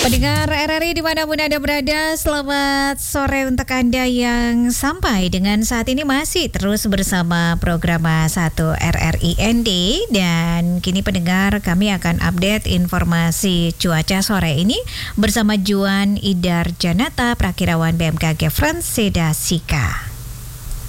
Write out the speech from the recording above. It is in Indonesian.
Pendengar RRI dimanapun Anda berada, selamat sore untuk Anda yang sampai dengan saat ini masih terus bersama program 1 RRI ND. Dan kini pendengar, kami akan update informasi cuaca sore ini bersama Juan Idar Janata, Prakirawan BMKG Franseda Sika.